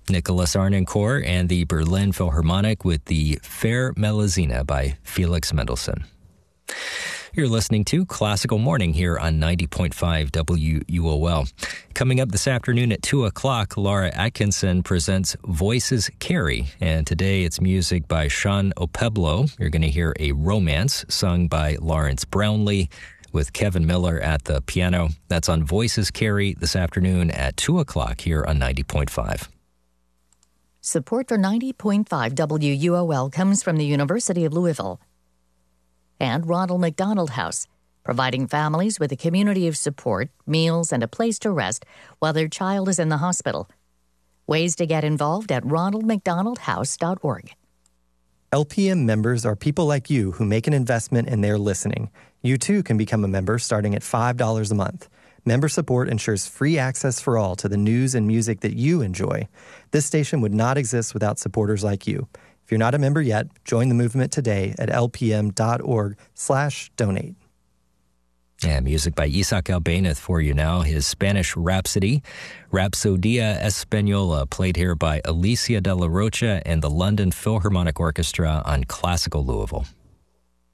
Nicholas Arnoncourt and the Berlin Philharmonic with the Fair Melusina by Felix Mendelssohn. You're listening to Classical Morning here on 90.5 WUOL. Coming up this afternoon at 2 o'clock, Laura Atkinson presents Voices Carry, and today it's music by Sean Opeblo. You're going to hear a romance sung by Lawrence Brownlee with Kevin Miller at the piano. That's on Voices Carry this afternoon at 2 o'clock here on 90.5. Support for 90.5 WUOL comes from the University of Louisville and Ronald McDonald House, providing families with a community of support, meals, and a place to rest while their child is in the hospital. Ways to get involved at ronaldmcdonaldhouse.org. LPM members are people like you who make an investment in their listening. You too can become a member starting at $5 a month. Member support ensures free access for all to the news and music that you enjoy. This station would not exist without supporters like you. If you're not a member yet, join the movement today at lpm.org/donate. Yeah, music by Isaac Albéniz for you now. His Spanish Rhapsody, Rapsodia Española, played here by Alicia de la Rocha and the London Philharmonic Orchestra on Classical Louisville.